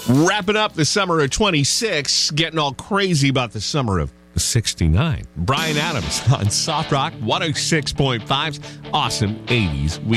Wrapping up the summer of 26, getting all crazy about the summer of 69. Bryan Adams on Soft Rock 106.5's Awesome 80s.